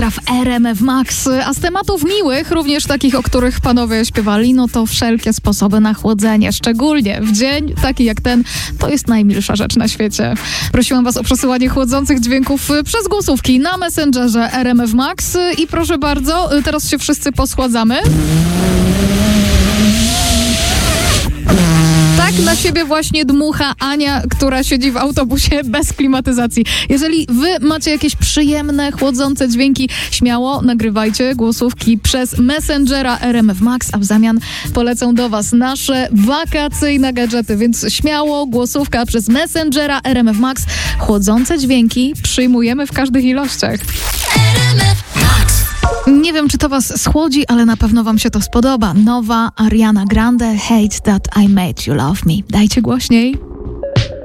w RMF Max. A z tematów miłych, również takich, o których panowie śpiewali, no to wszelkie sposoby na chłodzenie, szczególnie w dzień taki jak ten, to jest najmilsza rzecz na świecie. Prosiłam was o przesyłanie chłodzących dźwięków przez głosówki na Messengerze RMF Max i proszę bardzo, teraz się wszyscy poschładzamy. Tak na siebie właśnie dmucha Ania, która siedzi w autobusie bez klimatyzacji. Jeżeli wy macie jakieś przyjemne, chłodzące dźwięki, śmiało nagrywajcie głosówki przez Messengera RMF Max, a w zamian polecą do was nasze wakacyjne gadżety, więc śmiało głosówka przez Messengera RMF Max. Chłodzące dźwięki przyjmujemy w każdych ilościach. Nie wiem, czy to was schłodzi, ale na pewno wam się to spodoba. Nowa Ariana Grande, Hate That I Made You Love Me. Dajcie głośniej.